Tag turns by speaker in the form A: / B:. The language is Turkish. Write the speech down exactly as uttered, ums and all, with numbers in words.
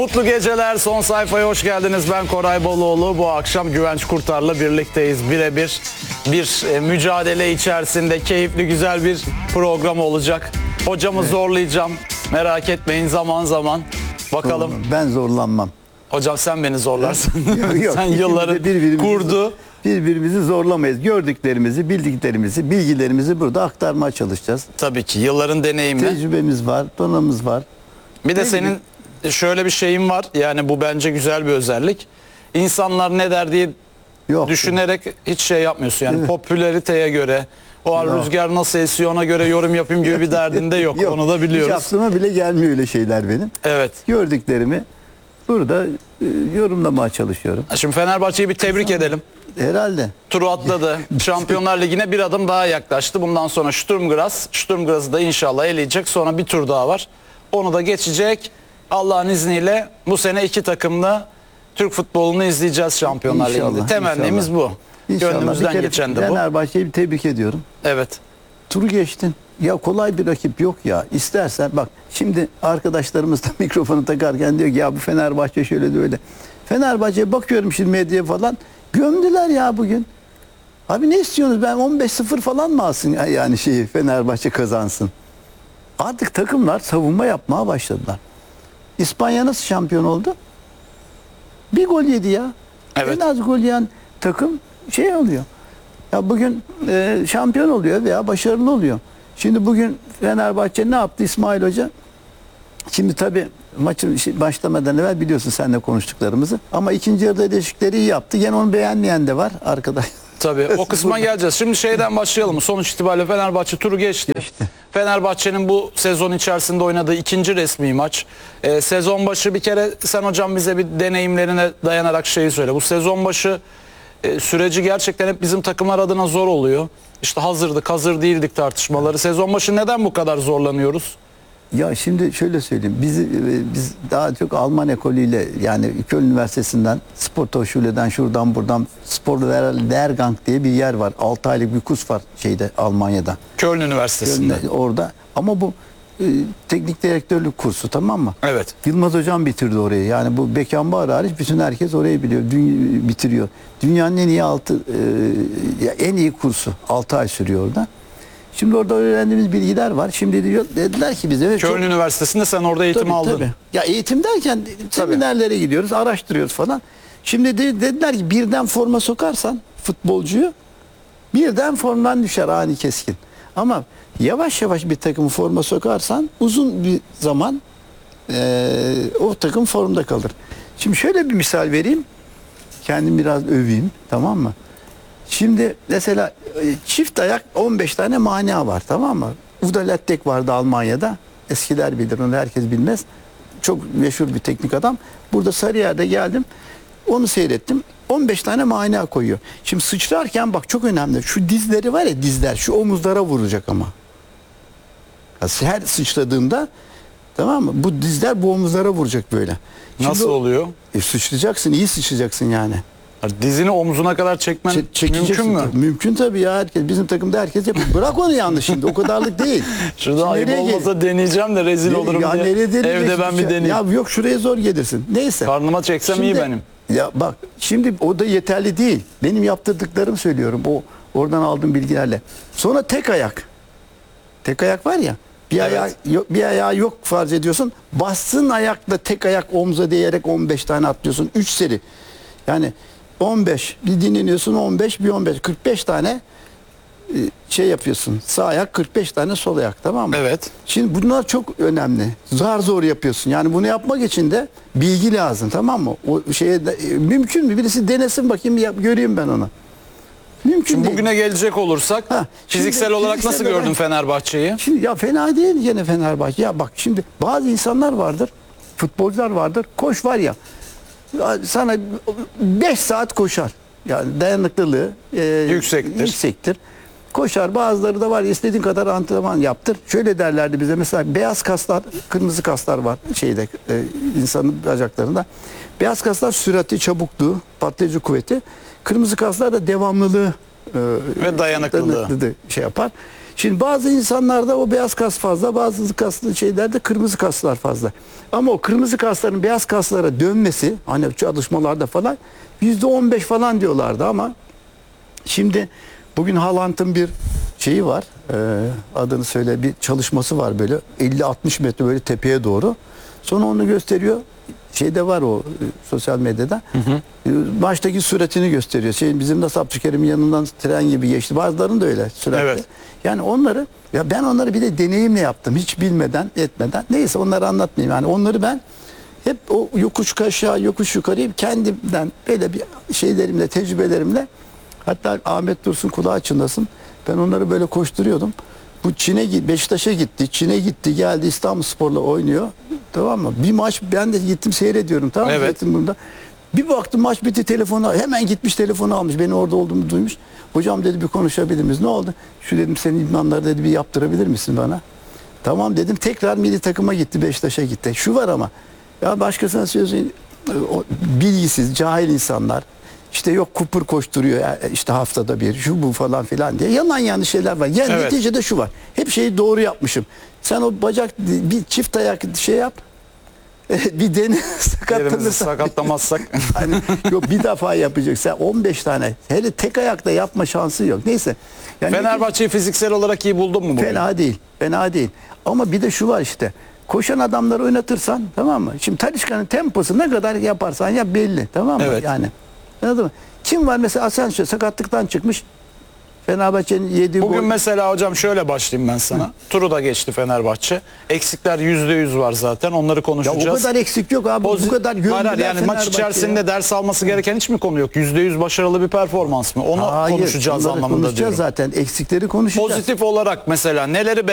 A: Mutlu geceler. Son sayfaya hoş geldiniz. Ben Koray Boluoğlu. Bu akşam Güvenç Kurtar'la birlikteyiz. Birebir bir e, mücadele içerisinde keyifli güzel bir program olacak. Hocamı evet. zorlayacağım. Merak etmeyin, zaman zaman. Bakalım.
B: Ben zorlanmam.
A: Hocam sen beni zorlarsın.
B: Yok, yok.
A: Sen yılların kurdu.
B: Birbirimizi zorlamayız. Gördüklerimizi, bildiklerimizi, bilgilerimizi burada aktarmaya çalışacağız.
A: Tabii ki yılların deneyimi.
B: Tecrübemiz var, donanımız var.
A: Bir de
B: ne
A: senin
B: gibi?
A: Şöyle bir şeyin var. Yani bu bence güzel bir özellik. İnsanlar ne der diye Yok. düşünerek hiç şey yapmıyorsun. Yani evet. popülariteye göre, o an rüzgar nasıl esiyor ona göre yorum yapayım gibi bir derdinde yok. yok. Onu da biliyoruz.
B: Hiç aklıma bile gelmiyor öyle şeyler benim.
A: Evet.
B: Gördüklerimi burada e, yorumlamaya çalışıyorum.
A: Şimdi Fenerbahçe'yi bir tebrik edelim.
B: Herhalde.
A: Turu atladı. Şampiyonlar Ligi'ne bir adım daha yaklaştı. Bundan sonra Sturm Graz. Sturm Graz'ı da inşallah eleyecek. Sonra bir tur daha var. Onu da geçecek. Allah'ın izniyle bu sene iki takımla Türk futbolunu izleyeceğiz Şampiyonlar
B: İnşallah,
A: Ligi'nde. Temennimiz
B: inşallah.
A: bu.
B: İnşallah.
A: Gönlümüzden geçen de bu.
B: Fenerbahçe'yi bir tebrik ediyorum.
A: Evet.
B: Turu geçtin. Ya kolay bir rakip yok ya. İstersen bak şimdi arkadaşlarımız da mikrofonu takarken diyor ki ya bu Fenerbahçe şöyle de öyle. Fenerbahçe'ye bakıyorum şimdi medyaya falan. Gömdüler ya bugün. Abi ne istiyorsunuz? Ben on beş sıfır falan mı alsın yani şeyi Fenerbahçe kazansın? Artık takımlar savunma yapmaya başladılar. İspanya nasıl şampiyon oldu? Bir gol yedi ya.
A: Evet.
B: En az gol yiyen takım şey oluyor. Ya bugün e, şampiyon oluyor veya başarılı oluyor. Şimdi bugün Fenerbahçe ne yaptı İsmail Hoca? Şimdi tabii maçın başlamadan evvel biliyorsun seninle konuştuklarımızı. Ama ikinci yarıda değişiklikleri iyi yaptı. Yine onu beğenmeyen de var arkadaş.
A: Tabii o kısma geleceğiz. Şimdi şeyden başlayalım. Sonuç itibariyle Fenerbahçe turu geçti.
B: geçti.
A: Fenerbahçe'nin bu sezon içerisinde oynadığı ikinci resmi maç. Ee, sezon başı bir kere sen hocam bize bir deneyimlerine dayanarak şeyi söyle. Bu sezon başı e, süreci gerçekten hep bizim takımlar adına zor oluyor. İşte hazırdık, hazır değildik tartışmaları. Sezon başı neden bu kadar zorlanıyoruz?
B: Ya şimdi şöyle söyleyeyim. Biz, biz daha çok Alman ekolüyle yani Köln Üniversitesi'nden Sporthochschule'den şuradan buradan Sportlehrgang diye bir yer var. altı aylık bir kurs var şeyde Almanya'da.
A: Köln Üniversitesi'nde.
B: Köln, orada. Ama bu e, teknik direktörlük kursu, tamam mı?
A: Evet.
B: Yılmaz Hocam bitirdi orayı. Yani bu Beckenbauer hariç bütün herkes orayı biliyor. Dün, bitiriyor. Dünyanın en iyi altı e, en iyi kursu. altı ay sürüyor orada. Şimdi orada öğrendiğimiz bilgiler var. Şimdi diyor, dediler ki bize...
A: Köln
B: çok,
A: Üniversitesi'nde sen orada eğitim
B: tabii,
A: aldın.
B: Tabii. Ya eğitim derken seminerlere gidiyoruz, araştırıyoruz falan. Şimdi de, dediler ki birden forma sokarsan futbolcuyu birden formdan düşer ani keskin. Ama yavaş yavaş bir takım forma sokarsan uzun bir zaman e, o takım formda kalır. Şimdi şöyle bir misal vereyim. Kendimi biraz öveyim, tamam mı? Şimdi mesela çift ayak on beş tane mana var, tamam mı? Udo Lattek vardı Almanya'da. Eskiler bilir onu, herkes bilmez. Çok meşhur bir teknik adam. Burada Sarıyer'de geldim. Onu seyrettim. on beş tane mana koyuyor. Şimdi sıçrarken bak çok önemli. Şu dizleri var ya, dizler şu omuzlara vuracak ama. Her sıçradığında, tamam mı? Bu dizler bu omuzlara vuracak böyle. Şimdi
A: Nasıl oluyor?
B: E, sıçrayacaksın, iyi sıçrayacaksın yani.
A: Dizini omzuna kadar çekmen
B: Ç
A: mümkün mü?
B: Tabii. Mümkün tabii ya. Herkes, bizim takımda herkes yapıyor. Bırak onu yanlış şimdi. O kadarlık değil.
A: Şurada ayıp olmasa gel deneyeceğim de rezil
B: ne,
A: olurum
B: ya
A: diye. Evde ben bir deneyeyim.
B: Ya yok şuraya zor gelirsin. Neyse.
A: Karnıma çeksem
B: şimdi,
A: iyi benim.
B: Ya bak şimdi o da yeterli değil. Benim yaptırdıklarımı söylüyorum. O oradan aldığım bilgilerle. Sonra tek ayak. Tek ayak var ya. Bir evet. ayağı yok, bir ayağı yok farz ediyorsun. Bastığın ayakla tek ayak omza değerek on beş tane atlıyorsun. üç seri. Yani on beş bir dinleniyorsun, on beş bir on beş kırk beş tane şey yapıyorsun. Sağ ayak, kırk beş tane sol ayak, tamam mı?
A: Evet.
B: Şimdi bunlar çok önemli. Zar zor yapıyorsun. Yani bunu yapmak için de bilgi lazım, tamam mı? O şeye de, mümkün mü? Birisi denesin bakayım, yap, göreyim ben onu. Mümkün
A: şimdi
B: değil.
A: bugüne gelecek olursak ha, fiziksel
B: şimdi,
A: olarak
B: fiziksel
A: nasıl
B: olarak,
A: gördün Fenerbahçe'yi?
B: Şimdi ya fena değil gene Fenerbahçe. Ya bak şimdi bazı insanlar vardır, futbolcular vardır. Koş var ya, sana beş saat koşar. Yani dayanıklılığı e,
A: yüksektir.
B: yüksektir. Koşar. Bazıları da var ya, istediğin kadar antrenman yaptır. Şöyle derlerdi bize mesela, beyaz kaslar, kırmızı kaslar var şeyde e, insanın bacaklarında. Beyaz kaslar sürati, çabukluğu, patlayıcı kuvveti. Kırmızı kaslar da devamlılığı e,
A: ve dayanıklılığı
B: şey yapar. Şimdi bazı insanlarda o beyaz kas fazla, bazı kaslı şeylerde kırmızı kaslar fazla. Ama o kırmızı kasların beyaz kaslara dönmesi, hani çalışmalarda falan yüzde on beş falan diyorlardı ama şimdi bugün Haaland'ın bir şeyi var, e, adını söyle, bir çalışması var böyle elli altmış metre böyle tepeye doğru. Sonra onu gösteriyor. Şeyde var o e, sosyal medyada. Hı hı. E, maçtaki süratini gösteriyor. Şey, bizim de Abdülkerim'in yanından tren gibi geçti. Bazılarının da öyle süratli.
A: Evet.
B: Yani onları, ya ben onları bir de deneyimle yaptım. Hiç bilmeden, etmeden. Neyse onları anlatmayayım. Yani onları ben hep o yokuş aşağı, yokuş yukarı hep kendimden böyle bir şeylerimle, tecrübelerimle, hatta Ahmet Dursun kulağı çınlasın. Ben onları böyle koşturuyordum. Bu Çin'e gitti, Beşiktaş'a gitti, Çin'e gitti, geldi İstanbulspor'la oynuyor. Tamam mı? Bir maç ben de gittim seyrediyorum, tamam mı?
A: Evet.
B: Gittim bunda. Bir baktım maç bitti, telefonu hemen gitmiş, telefonu almış. Beni orada olduğumu duymuş. Hocam dedi, bir konuşabilir miyiz? Ne oldu? Şu dedim, senin idmanları dedi bir yaptırabilir misin bana? Tamam dedim. Tekrar milli takıma gitti, Beşiktaş'a gitti. Şu var ama ya başkasına söyleyeyim, o bilgisiz, cahil insanlar işte yok kupur koşturuyor ya, işte haftada bir şu bu falan filan diye yalan yanlış şeyler var. Yani
A: Evet.
B: neticede şu var. Hep şeyi doğru yapmışım. Sen o bacak bir çift ayak şey yap. Bir dene
A: Yerimizi
B: sakatlanırsan.
A: sakatlamazsak.
B: Hani yok bir defa yapacaksın. on beş tane. Hele tek ayakta yapma şansı yok. Neyse. Yani
A: Fenerbahçe'yi fiziksel olarak iyi buldun mu bugün?
B: fena değil. Fena değil. Ama bir de şu var işte. Koşan adamları oynatırsan, tamam mı? Şimdi Talisca'nın temposu ne kadar yaparsan yap belli. Tamam mı?
A: Evet.
B: Yani. Anladın mı? Kim var mesela, Asensio sakatlıktan çıkmış. Fenerbahçe'nin yediği
A: Bugün
B: gol.
A: mesela hocam şöyle başlayayım ben sana. Turu da geçti Fenerbahçe. Eksikler yüzde yüz var zaten. Onları
B: Ya
A: konuşacağız.
B: o kadar eksik yok abi.
A: Pozi-
B: bu kadar
A: Hayır,
B: gömdüler
A: hayır, yani maç
B: Fenerbahçe'ye.
A: içerisinde ders alması gereken hiç mi konu yok? yüzde yüz başarılı bir performans mı? Onu
B: Hayır,
A: konuşacağız
B: onları
A: anlamında
B: konuşacağız
A: diyorum.
B: zaten. Eksikleri konuşacağız.
A: Pozitif olarak mesela neleri